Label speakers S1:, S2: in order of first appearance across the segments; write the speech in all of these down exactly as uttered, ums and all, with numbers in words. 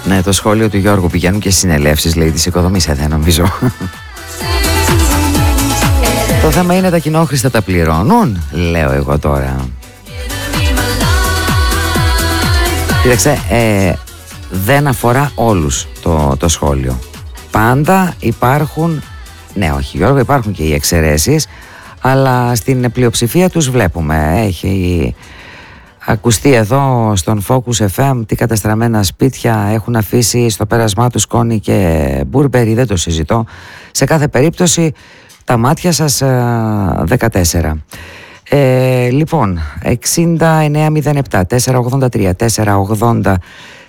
S1: Ναι, το σχόλιο του Γιώργου, πηγαίνουν και συνελεύσεις, λέει, της οικοδομής, ε, δεν νομίζω. Το θέμα είναι τα κοινόχρηστα τα πληρώνουν, λέω εγώ τώρα. Κοίταξε, ε, δεν αφορά όλους το, το σχόλιο. Πάντα υπάρχουν, ναι όχι Γιώργο, υπάρχουν και οι εξαιρέσεις, αλλά στην πλειοψηφία τους βλέπουμε. Έχει ακουστεί εδώ στον Focus εφ εμ τι καταστραμμένα σπίτια έχουν αφήσει στο πέρασμά του σκόνη και μπουρμπερι, δεν το συζητώ. Σε κάθε περίπτωση τα μάτια σας δεκατέσσερα. Ε, λοιπόν, εξήντα εννέα μηδέν επτά τετρακόσια ογδόντα τρία τετρακόσια ογδόντα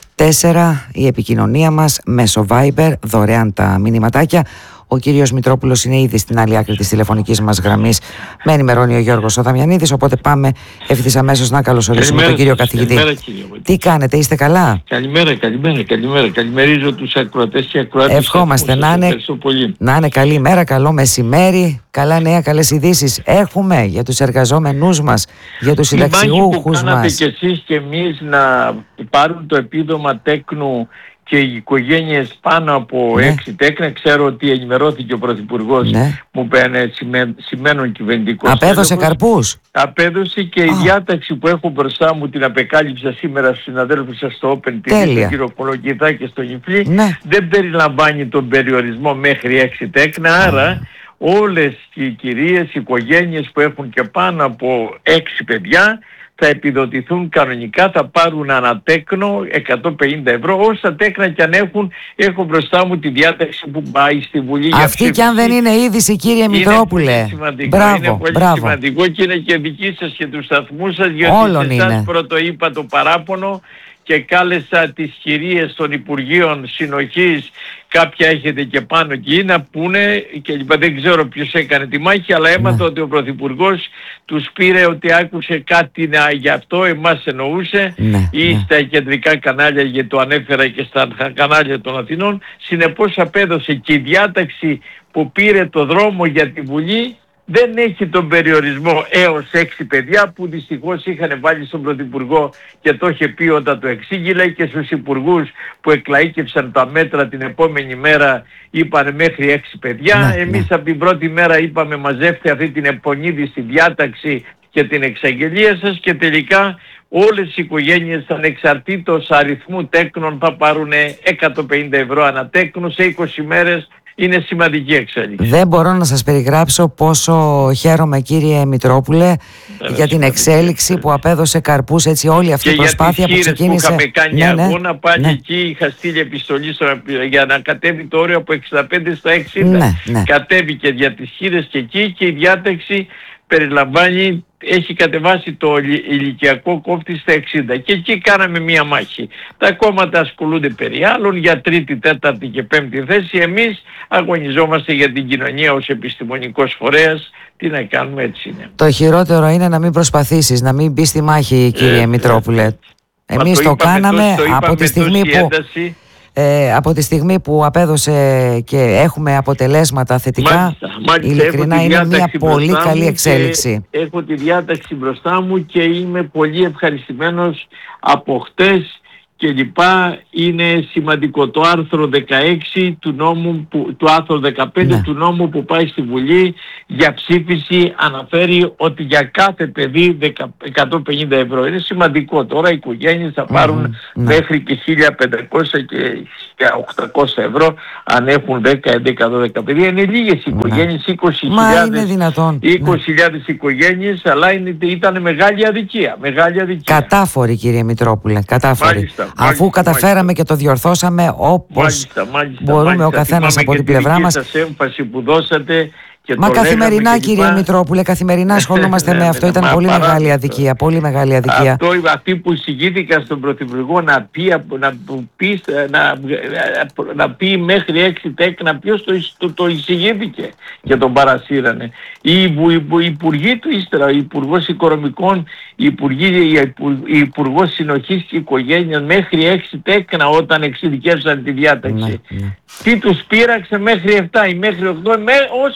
S1: τέσσερα η επικοινωνία μας μέσω Viber, δωρεάν τα μηνυματάκια. Ο κύριος Μητρόπουλος είναι ήδη στην άλλη άκρη της τηλεφωνικής μας γραμμής. Με ενημερώνει ο Γιώργος ο Δαμιανίδης, οπότε πάμε ευθύς αμέσως να καλωσορίσουμε τον κύριο καθηγητή.
S2: Καλημέρα, κύριε.
S1: Τι κάνετε, είστε καλά?
S2: Καλημέρα, καλημέρα, καλημέρα. Καλημερίζω τους ακροατές και ακροάτες.
S1: Ευχόμαστε να είναι, να είναι καλή μέρα, καλό μεσημέρι, καλά νέα, καλές ειδήσεις έχουμε για τους εργαζόμενούς μας, για τους συνταξιούχους μας.
S2: Κάνατε κι εσείς και εμείς να πάρουν το επίδομα τέκνου και οι οικογένειες πάνω από
S1: ναι.
S2: έξι τέκνα. Ξέρω ότι ενημερώθηκε ο Πρωθυπουργός, ναι. μου πένε σημαίνον κυβερνητικός.
S1: Απέδωσε έλεγχος. Καρπούς.
S2: Απέδωσε και oh. η διάταξη που έχω μπροστά μου, την απεκάλυψα σήμερα στους συναδέλφους σας στο Open τι βι, στον κύριο Κολοκυθά και στο Νιφλή, ναι. δεν περιλαμβάνει τον περιορισμό μέχρι έξι τέκνα, oh. άρα όλες οι κυρίες, οι οικογένειες που έχουν και πάνω από έξι παιδιά θα επιδοτηθούν κανονικά, θα πάρουν ανατέκνο εκατόν πενήντα ευρώ, όσα τέκνα κι αν έχουν. Έχω μπροστά μου τη διάταξη που πάει στη Βουλή.
S1: Αυτή κι αν δεν είναι είδηση, κύριε Μητρόπουλε.
S2: Μπράβο, είναι πολύ μπράβο. σημαντικό και είναι και δική σας και του σταθμού σας, γιατί εσάς πρώτο είπα το παράπονο και κάλεσα τις κυρίες των Υπουργείων Συνοχής, κάποια έχετε και πάνω εκεί, να πούνε και λοιπά. Δεν ξέρω ποιος έκανε τη μάχη, αλλά έμαθα ναι. ότι ο Πρωθυπουργός τους πήρε ότι άκουσε κάτι να, γι' αυτό εμάς εννοούσε ναι, ή ναι. στα κεντρικά κανάλια, γιατί το ανέφερα και στα κανάλια των Αθηνών. Συνεπώς απέδωσε και η διάταξη που πήρε το δρόμο για τη Βουλή δεν έχει τον περιορισμό έως έξι παιδιά που δυστυχώς είχαν βάλει στον Πρωθυπουργό και το είχε πει όταν το εξήγηλε, και στους υπουργούς που εκλαΐκευσαν τα μέτρα την επόμενη μέρα είπαν μέχρι έξι παιδιά. Ναι, Εμείς ναι. από την πρώτη μέρα είπαμε μαζεύτε αυτή την επονίδιστη διάταξη και την εξαγγελία σας, και τελικά όλες οι οικογένειες ανεξαρτήτως αριθμού τέκνων θα πάρουν εκατόν πενήντα ευρώ ανά τέκνο σε είκοσι μέρες. Είναι σημαντική εξέλιξη.
S1: Δεν μπορώ να σας περιγράψω πόσο χαίρομαι, κύριε Μητρόπουλε, Άρα, για την εξέλιξη που απέδωσε καρπούς, έτσι όλη αυτή η προσπάθεια που ξεκίνησε.
S2: Και για τις χείρες που είχαμε κάνει
S1: ναι,
S2: αγώνα, πάλι
S1: ναι.
S2: εκεί είχα στείλει επιστολή στο, για να κατέβει το όριο από εξήντα πέντε στα εξήντα.
S1: Ναι, ναι.
S2: Κατέβηκε για τις χείρες και εκεί, και η διάταξη περιλαμβάνει, έχει κατεβάσει το ηλικιακό κόφτη στα εξήντα, και εκεί κάναμε μία μάχη. Τα κόμματα ασχολούνται περί άλλων για τρίτη, τέταρτη και πέμπτη θέση. Εμείς αγωνιζόμαστε για την κοινωνία ως επιστημονικός φορέας. Τι να κάνουμε, έτσι είναι.
S1: Το χειρότερο είναι να μην προσπαθήσεις, να μην μπει στη μάχη, κύριε ε, Μητρόπουλε. Ε, Εμείς το, το κάναμε το, το από τη στιγμή που... Ένταση. Ε, από τη στιγμή που απέδωσε και έχουμε αποτελέσματα θετικά,
S2: μάλιστα, μάλιστα,
S1: ειλικρινά είναι μια πολύ καλή εξέλιξη.
S2: Έχω τη διάταξη μπροστά μου και είμαι πολύ ευχαριστημένος από χτες και λοιπά. Είναι σημαντικό το άρθρο δεκαέξι του νόμου, που, του άρθρο δεκαπέντε ναι. του νόμου που πάει στη Βουλή για ψήφιση, αναφέρει ότι για κάθε παιδί εκατόν πενήντα ευρώ. Είναι σημαντικό. Τώρα οι οικογένειες θα πάρουν mm-hmm. μέχρι και χίλια πεντακόσια και χίλια οκτακόσια ευρώ αν έχουν δέκα, έντεκα, δώδεκα παιδιά. Είναι λίγες οι οικογένειες, είκοσι χιλιάδες οικογένειες, αλλά είναι, ήταν μεγάλη αδικία. Μεγάλη αδικία.
S1: Κατάφορη, κύριε Μητρόπουλε, κατάφορη. Μάλιστα. Αφού μάλιστα, καταφέραμε μάλιστα. και το διορθώσαμε όπως μάλιστα, μάλιστα, μπορούμε μάλιστα, ο καθένας από την πλευρά μας.
S2: Σας έμφαση που δώσατε και
S1: Μα καθημερινά, κύριε Μητρόπουλε, καθημερινά ασχολούμαστε με αυτό. Ήταν πολύ μεγάλη αδικία. Πολύ μεγάλη αδικία.
S2: Αυτό, αυτοί που εισηγήθηκαν στον Πρωθυπουργό να πει, να πει, να, να πει μέχρι έξι τέκνα, ποιος το, το, το εισηγήθηκε και τον παρασύρανε. Οι, οι, οι υπουργοί του ύστερα, ο Υπουργός Οικονομικών, η Υπουργός Συνοχής και Οικογένειας, μέχρι έξι τέκνα όταν εξειδικεύσαν τη διάταξη. Ναι, ναι. Τι τους πείραξε μέχρι επτά ή μέχρι οκτώ, με όσα παιδιά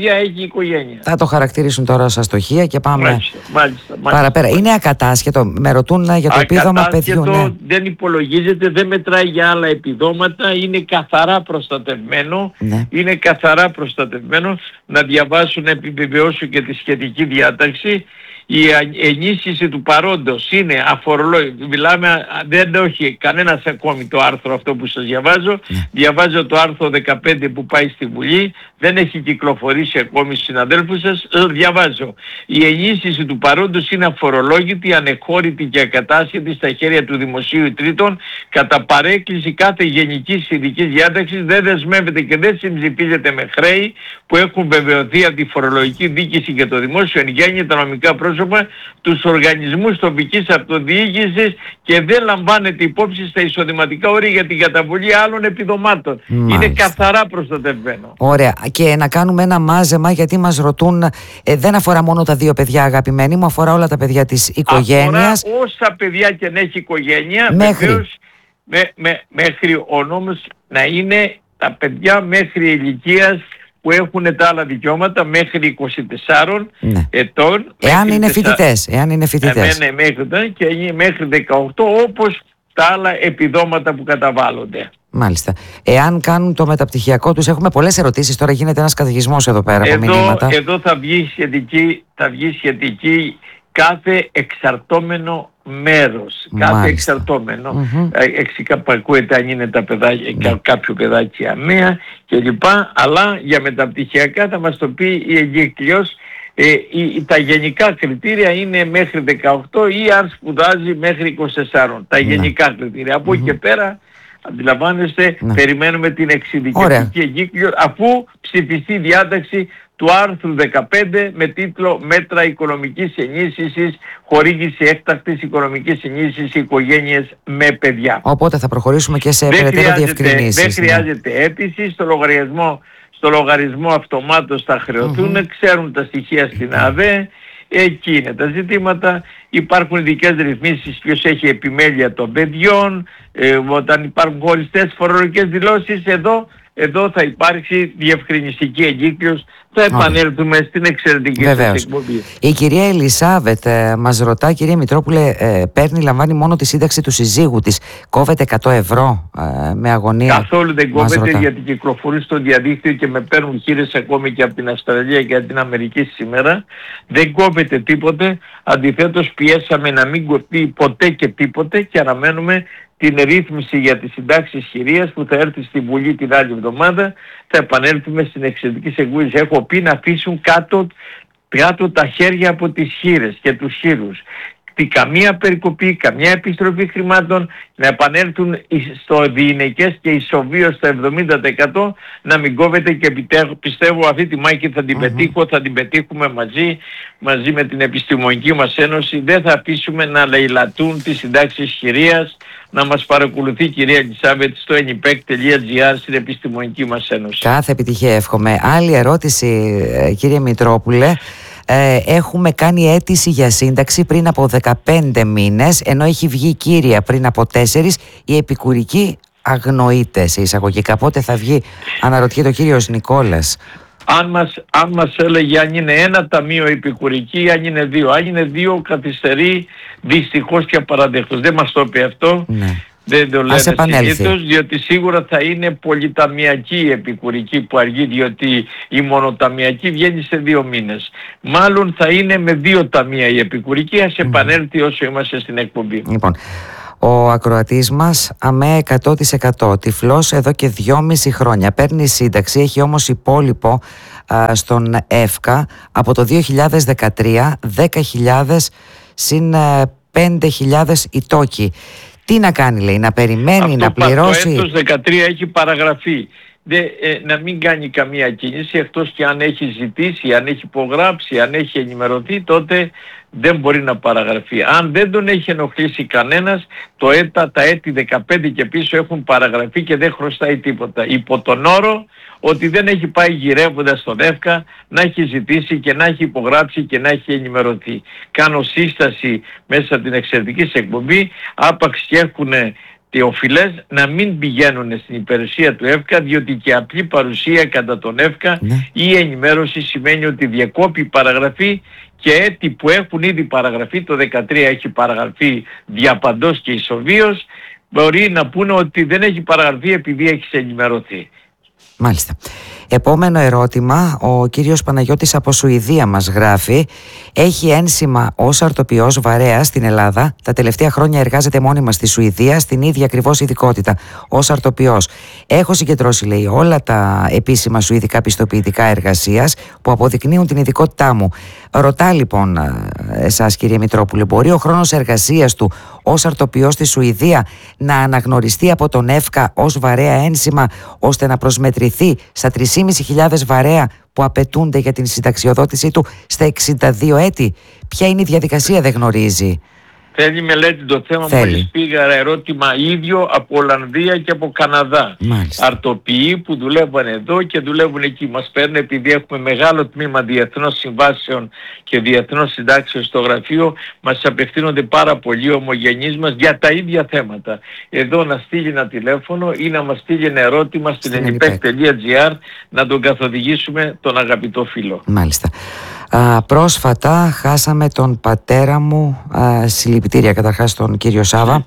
S2: παιδιά έχει η οικογένεια.
S1: Θα το χαρακτηρίσουν τώρα ως αστοχία και πάμε
S2: μάλιστα, μάλιστα, μάλιστα,
S1: παραπέρα.
S2: μάλιστα.
S1: Είναι ακατάσχετο. Με ρωτούν για το επίδομα παιδιού. Ναι.
S2: Δεν υπολογίζεται, δεν μετράει για άλλα επιδόματα. Είναι καθαρά προστατευμένο.
S1: Ναι.
S2: Είναι καθαρά προστατευμένο. Να διαβάσουν, να επιβεβαιώσουν και τη σχετική διάταξη. Η ενίσχυση του παρόντος είναι αφορολόγητη. Μιλάμε, δεν έχει κανένας ακόμη το άρθρο αυτό που σας διαβάζω. Yeah. Διαβάζω το άρθρο δεκαπέντε που πάει στη Βουλή. Δεν έχει κυκλοφορήσει ακόμη στους συναδέλφους σας. Διαβάζω. Η ενίσχυση του παρόντος είναι αφορολόγητη, ανεχώρητη και ακατάσχετη στα χέρια του δημοσίου ή τρίτων. Κατά παρέκκληση κάθε γενικής ειδικής διάταξης δεν δεσμεύεται και δεν συμψηφίζεται με χρέη που έχουν βεβαιωθεί από τη φορολογική δίκηση και το δημόσιο εν γέννη, τα νομικά πρόσωπα, τους οργανισμούς τοπικής αυτοδιοίκησης και δεν λαμβάνεται υπόψη στα εισοδηματικά όρια για την καταβολή άλλων επιδομάτων.
S1: Μάλιστα.
S2: Είναι καθαρά προστατευμένο.
S1: Ωραία. Και να κάνουμε ένα μάζεμα, γιατί μας ρωτούν, ε, δεν αφορά μόνο τα δύο παιδιά, αγαπημένοι μου, αφορά όλα τα παιδιά της οικογένειας.
S2: Αφορά όσα παιδιά και να έχει οικογένεια,
S1: μέχρι,
S2: βεβαίως, με, με, μέχρι ο νόμος να είναι τα παιδιά μέχρι ηλικίας που έχουν τα άλλα δικαιώματα μέχρι είκοσι τεσσάρων
S1: ναι.
S2: ετών.
S1: Εάν είναι φοιτητές. Εάν είναι φοιτητές.
S2: Ναι, ναι, μέχρι, και μέχρι δεκαοκτώ, όπως τα άλλα επιδόματα που καταβάλλονται.
S1: Μάλιστα. Εάν κάνουν το μεταπτυχιακό τους, έχουμε πολλές ερωτήσεις. Τώρα γίνεται ένας καταιγισμός εδώ πέρα από μηνύματα.
S2: Εδώ θα βγει σχετική, θα βγει σχετική κάθε εξαρτώμενο μέρος. Κάθε
S1: Μάλιστα.
S2: εξαρτώμενο.
S1: Mm-hmm.
S2: Εξικαπακούεται αν είναι τα παιδάκια, mm. κάποιο παιδάκι αμαία κλπ. Αλλά για μεταπτυχιακά θα μας το πει η εγκύκλειος. Ε, η, τα γενικά κριτήρια είναι μέχρι δεκαοκτώ ή αν σπουδάζει μέχρι είκοσι τέσσερα. Τα γενικά κριτήρια. Από εκεί mm-hmm. και πέρα, αντιλαμβάνεστε, ναι. περιμένουμε την εξειδικευτική εγκύκλειο αφού ψηφιστεί διάταξη του άρθρου δεκαπέντε με τίτλο «Μέτρα οικονομικής ενίσχυσης, χορήγηση έκτακτης οικονομικής ενίσχυσης σε οικογένειες με παιδιά».
S1: Οπότε θα προχωρήσουμε και σε περαιτέρω διευκρινήσεις.
S2: Δεν χρειάζεται ναι. αίτηση στο λογαριασμό. Στο λογαριασμό αυτομάτως θα χρεωθούν, mm-hmm. ξέρουν τα στοιχεία στην ΑΔΕ, εκεί είναι τα ζητήματα. Υπάρχουν ειδικές ρυθμίσεις ποιος έχει επιμέλεια των παιδιών, ε, όταν υπάρχουν χωριστές φορολογικές δηλώσεις, εδώ, εδώ θα υπάρξει διευκρινιστική εγκύκλειος. Θα επανέλθουμε okay. στην εξαιρετική σας εκπομπή.
S1: Η κυρία Ελισάβετ ε, μας ρωτά, κυρία Μητρόπουλε, ε, παίρνει, λαμβάνει μόνο τη σύνταξη του συζύγου της. Κόβεται εκατό ευρώ ε, με αγωνία.
S2: Καθόλου δεν κόβεται, γιατί κυκλοφορεί στο διαδίκτυο και με παίρνουν χείρες ακόμη και από την Αυστραλία και από την Αμερική σήμερα. Δεν κόβεται τίποτε. Αντιθέτως πιέσαμε να μην κοπεί ποτέ και τίποτε και αναμένουμε την ρύθμιση για τις συντάξεις χειρίας που θα έρθει στη Βουλή την άλλη εβδομάδα. Θα επανέλθουμε στην εξαιρετική εκπομπή. Έχω πει να αφήσουν κάτω, κάτω τα χέρια από τις χείρες και τους χείρους. Τι, καμία περικοπή, καμία επιστροφή χρημάτων, να επανέλθουν στο διηνεκές και ισοβίως στο εβδομήντα τοις εκατό, να μην κόβεται, και πιστεύω αυτή τη μάχη θα την mm-hmm. πετύχω, θα την πετύχουμε μαζί, μαζί με την επιστημονική μας ένωση. Δεν θα αφήσουμε να λαιλατούν τις συντάξεις χειρίας. Να μας παρακολουθεί, κυρία Ελισάβετ, στο ενιπεκ τελεία τζι άρ στην επιστημονική μας ένωση.
S1: Κάθε επιτυχία εύχομαι. Άλλη ερώτηση, κύριε Μητρόπουλε. Ε, έχουμε κάνει αίτηση για σύνταξη πριν από δεκαπέντε μήνες, ενώ έχει βγει κύρια πριν από τέσσερις. Η επικουρική αγνοείται σε εισαγωγικά. Πότε θα βγει, αναρωτιέται ο κύριος Νικόλας.
S2: Αν μας, αν μας έλεγε αν είναι ένα ταμείο επικουρική ή αν είναι δύο. Αν είναι δύο, καθυστερεί δυστυχώς και απαραδεκτός. Δεν μας το πει αυτό. Ναι. Δεν το λένε συνήθως, διότι σίγουρα θα είναι πολυταμιακή η επικουρική που αργεί, διότι η μονοταμιακή βγαίνει σε δύο μήνες. Μάλλον θα είναι με δύο ταμεία η επικουρική. Ας επανέλθει όσο είμαστε στην εκπομπή.
S1: Λοιπόν, ο ακροατής μας ΑΜΕ εκατό τοις εκατό, τυφλός εδώ και δυόμιση χρόνια, παίρνει σύνταξη, έχει όμως υπόλοιπο α, στον ΕΦΚΑ από το δύο χιλιάδες δεκατρία δέκα χιλιάδες συν πέντε χιλιάδες οι τόκοι. Τι να κάνει, λέει, να περιμένει,
S2: αυτό,
S1: να πληρώσει?
S2: Το έτος δεκατρία έχει παραγραφεί. Δε, ε, να μην κάνει καμία κίνηση, εκτός και αν έχει ζητήσει, αν έχει υπογράψει, αν έχει ενημερωθεί, τότε δεν μπορεί να παραγραφεί. Αν δεν τον έχει ενοχλήσει κανένας, το έτα, τα έτη δεκαπέντε και πίσω έχουν παραγραφεί και δεν χρωστάει τίποτα. Υπό τον όρο ότι δεν έχει πάει γυρεύοντας στον ΕΦΚΑ, να έχει ζητήσει και να έχει υπογράψει και να έχει ενημερωθεί. Κάνω σύσταση μέσα από την εξαιρετική εκπομπή, άπαξ και έχουν οφειλές να μην πηγαίνουν στην υπηρεσία του ΕΦΚΑ, διότι και απλή παρουσία κατά τον ΕΦΚΑ ναι. ή ενημέρωση σημαίνει ότι διακόπει η παραγραφή, και έτη που έχουν ήδη παραγραφεί, το δεκατρία έχει παραγραφεί διαπαντός και ισοβίως, μπορεί να πούνε ότι δεν έχει παραγραφεί επειδή έχεις ενημερωθεί.
S1: Μάλιστα. Επόμενο ερώτημα, ο κύριος Παναγιώτης από Σουηδία μας γράφει: έχει ένσημα ως αρτοποιός βαρέας στην Ελλάδα. Τα τελευταία χρόνια εργάζεται μόνιμα στη Σουηδία στην ίδια ακριβώς ειδικότητα, ως αρτοποιός. Έχω συγκεντρώσει, λέει, όλα τα επίσημα σουηδικά πιστοποιητικά εργασίας που αποδεικνύουν την ειδικότητά μου. Ρωτά λοιπόν εσάς, κύριε Μητρόπουλε, μπορεί ο χρόνος εργασίας του ως αρτοποιός στη Σουηδία να αναγνωριστεί από τον ΕΦΚΑ ως βαρέα ένσημα, ώστε να προσμετρηθεί στα τρεις χιλιάδες πεντακόσια βαρέα που απαιτούνται για την συνταξιοδότησή του στα εξήντα δύο έτη? Ποια είναι η διαδικασία, δεν γνωρίζει.
S2: Θέλει μελέτη το θέμα. Μόλις πήγα ερώτημα ίδιο από Ολλανδία και από Καναδά.
S1: Μάλιστα.
S2: Αρτοποιοί που δουλεύουν εδώ και δουλεύουν εκεί. Μας παίρνουν επειδή έχουμε μεγάλο τμήμα διεθνώς συμβάσεων και διεθνώς συντάξεων στο γραφείο. Μας απευθύνονται πάρα πολλοί ομογενείς μας για τα ίδια θέματα. Εδώ να στείλει ένα τηλέφωνο ή να μας στείλει ένα ερώτημα στην ενιπεκ τελεία τζι άρ να τον καθοδηγήσουμε τον αγαπητό φίλο.
S1: Μάλιστα. Α, πρόσφατα χάσαμε τον πατέρα μου, α, συλληπιτήρια καταρχάς τον κύριο Σάβα,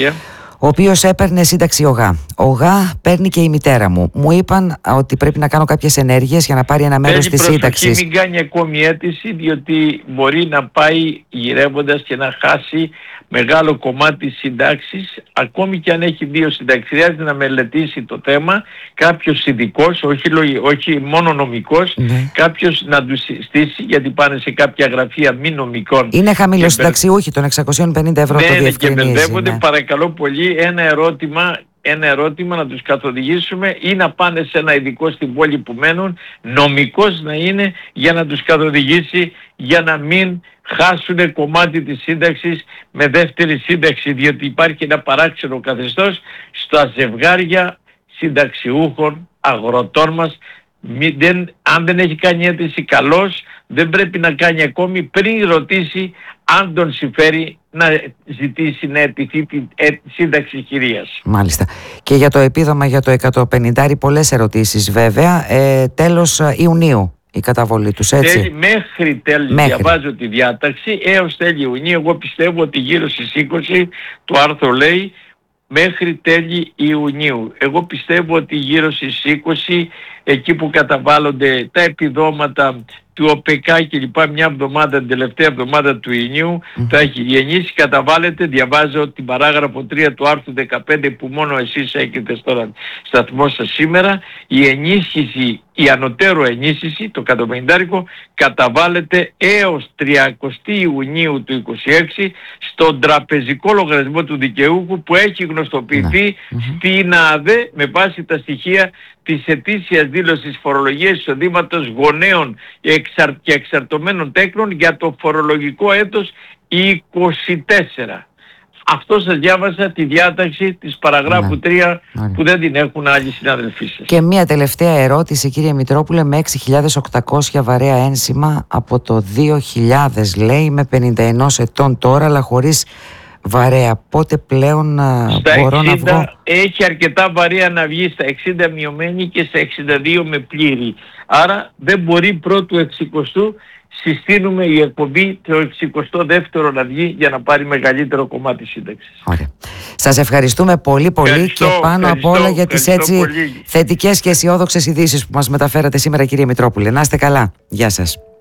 S1: ο οποίος έπαιρνε σύνταξη ΟΓΑ. ΟΓΑ παίρνει και η μητέρα μου. Μου είπαν ότι πρέπει να κάνω κάποιες ενέργειες για να πάρει ένα μέρος της σύνταξης.
S2: Μην κάνει ακόμη αίτηση, διότι μπορεί να πάει γυρεύοντας και να χάσει μεγάλο κομμάτι συντάξης, ακόμη και αν έχει δύο συντάξεις. Χρειάζεται να μελετήσει το θέμα κάποιος ειδικός, όχι, όχι μόνο νομικός, ναι. κάποιος να του στήσει, γιατί πάνε σε κάποια γραφεία μη νομικών.
S1: Είναι χαμηλοσυνταξιούχοι των εξακόσια πενήντα ευρώ, ναι, το διευκρινίζει.
S2: Και μπερδεύονται, ναι. Παρακαλώ πολύ, ένα ερώτημα, ένα ερώτημα να τους καθοδηγήσουμε ή να πάνε σε ένα ειδικό στην πόλη που μένουν, νομικός να είναι, για να τους καθοδηγήσει, για να μην χάσουν κομμάτι της σύνταξης με δεύτερη σύνταξη, διότι υπάρχει ένα παράξενο καθεστώς στα ζευγάρια συνταξιούχων αγροτών μας. Μη, δεν, αν δεν έχει κάνει αίτηση, καλώς, δεν πρέπει να κάνει ακόμη πριν ρωτήσει αν τον συμφέρει να ζητήσει να αιτηθεί τη σύνταξη κυρίας.
S1: Μάλιστα. Και για το επίδομα για το εκατόν πενήντα, πολλές ερωτήσεις βέβαια. Ε, τέλος Ιουνίου η καταβολή τους, έτσι.
S2: Τέλει, μέχρι τέλη, μέχρι. Διαβάζω τη διάταξη, έως τέλη Ιουνίου. Εγώ πιστεύω ότι γύρω στις είκοσι, το άρθρο λέει μέχρι τέλη Ιουνίου. Εγώ πιστεύω ότι γύρω στις είκοσι, εκεί που καταβάλλονται τα επιδόματα του ΟΠΕΚΑ και λοιπά, μια εβδομάδα, την τελευταία εβδομάδα του Ιουνίου, mm. θα έχει. Η ενίσχυση καταβάλλεται, διαβάζω την παράγραφο τρία του άρθρου δεκαπέντε που μόνο εσείς έχετε στο σταθμό σας σήμερα. Η ενίσχυση, η ανωτέρω ενίσχυση, το εκατόν πενήντα, καταβάλλεται έως τριάντα Ιουνίου του είκοσι έξι στον τραπεζικό λογαριασμό του δικαιούχου που έχει γνωστοποιηθεί mm. στην ΑΔΕ με βάση τα στοιχεία της ετήσιας δήλωσης φορολογίας εισοδήματος γονέων και εξαρτωμένων τέκνων για το φορολογικό έτος είκοσι τέσσερα. Αυτό σας διάβασα τη διάταξη της παραγράφου ναι. τρία ναι. που δεν την έχουν άλλοι συναδελφοί σας.
S1: Και μια τελευταία ερώτηση, κύριε Μητρόπουλε, με έξι χιλιάδες οκτακόσια βαρέα ένσημα από το δύο χιλιάδες, λέει, με πενήντα ένα ετών τώρα, αλλά χωρίς βαρέα. Πότε πλέον στα μπορώ εξήντα, να βγω?
S2: Έχει αρκετά βαρέα να βγει στα εξήντα μειωμένη και στα εξήντα δύο με πλήρη. Άρα δεν μπορεί πρώτου εξηκοστού, συστήνουμε η εκπομπή το εξηκοστό δεύτερο να βγει για να πάρει μεγαλύτερο κομμάτι σύνταξης.
S1: Ωραία. Σας ευχαριστούμε πολύ πολύ ευχαριστώ, και πάνω απ' όλα για τις έτσι πολύ. θετικές και αισιόδοξες ειδήσεις που μας μεταφέρατε σήμερα, κύριε Μητρόπουλε. Να είστε καλά. Γεια σας.